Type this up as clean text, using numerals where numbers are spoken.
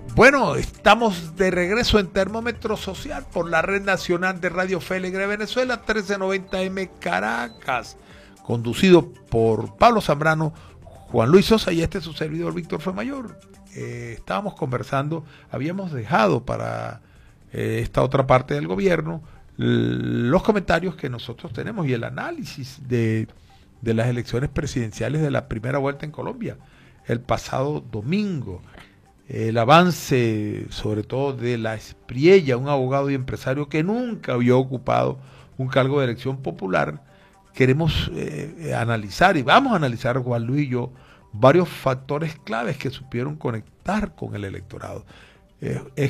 Bueno, estamos de regreso en Termómetro Social por la Red Nacional de Radio Fe Alegre Venezuela, 1390M Caracas, conducido por Pablo Zambrano, Juan Luis Sosa y este es su servidor Víctor Femayor. Estábamos conversando, habíamos dejado para esta otra parte del gobierno los comentarios que nosotros tenemos y el análisis de las elecciones presidenciales de la primera vuelta en Colombia, el pasado domingo. El avance, sobre todo, de la Espriella, un abogado y empresario que nunca había ocupado un cargo de elección popular. Queremos analizar, y vamos a analizar, Juan Luis y yo, varios factores claves que supieron conectar con el electorado. Es